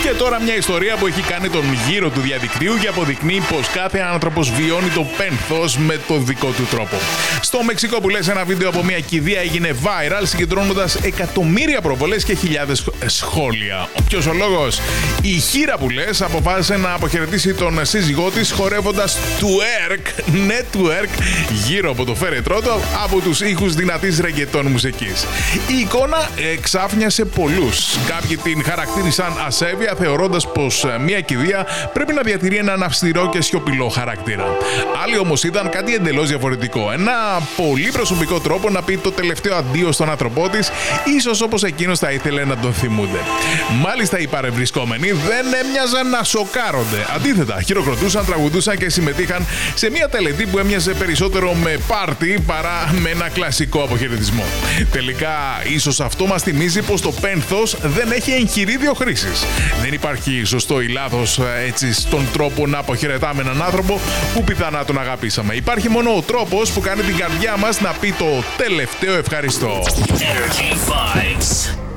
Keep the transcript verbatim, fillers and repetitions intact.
Και τώρα μια ιστορία που έχει κάνει τον γύρο του διαδικτύου και αποδεικνύει πως κάθε άνθρωπος βιώνει το πένθος με το δικό του τρόπο. Στο Μεξικό, που λες, ένα βίντεο από μια κηδεία έγινε viral, συγκεντρώνοντας εκατομμύρια προβολές και χιλιάδες σχόλια. Ποιος ο λόγος? Η χήρα, που λες, αποφάσισε να αποχαιρετήσει τον σύζυγό της χορεύοντας twerk, ναι twerk, γύρω από το φέρετρό του από τους ήχους δυνατής ρεγκετών μουσικής. Η εικόνα εξάφνιασε πολλούς. Κάποιοι την χαρακτήρισαν ασέβεια, θεωρώντας πως μια κηδεία πρέπει να διατηρεί έναν αυστηρό και σιωπηλό χαρακτήρα. Άλλοι όμως είδαν κάτι εντελώς διαφορετικό. Ένα πολύ προσωπικό τρόπο να πει το τελευταίο αντίο στον άνθρωπό της, ίσως όπως εκείνος θα ήθελε να τον θυμούνται. Μάλιστα, οι παρευρισκόμενοι δεν έμοιαζαν να σοκάρονται. Αντίθετα, χειροκροτούσαν, τραγουδούσαν και συμμετείχαν σε μια τελετή που έμοιαζε περισσότερο με πάρτι παρά με ένα κλασικό αποχαιρετισμό. Τελικά, ίσως αυτό μας θυμίζει πως το πένθος δεν έχει εγχειρίδιο χρήσης. Δεν υπάρχει σωστό ή λάθος έτσι στον τρόπο να αποχαιρετάμε έναν άνθρωπο που πιθανά τον αγαπήσαμε. Υπάρχει μόνο ο τρόπος που κάνει την καρδιά μας να πει το τελευταίο ευχαριστώ. Energy Vibes.